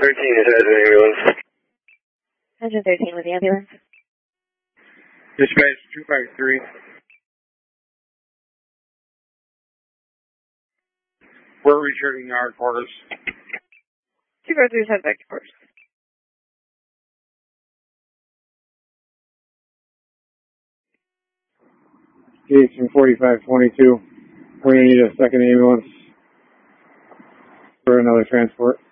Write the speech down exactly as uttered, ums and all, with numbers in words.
thirteen is at the ambulance. Engine thirteen with the ambulance. Dispatch two five three. We're returning our quarters. two five three, head back to quarters. Jason forty-five twenty-two. We're going to need a second ambulance for another transport.